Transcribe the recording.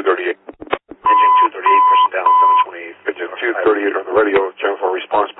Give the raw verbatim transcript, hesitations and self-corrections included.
thirty-eight. Engine two thirty-eight, pushing down seven twenty-eight. Engine two thirty-eight on the radio, channel for response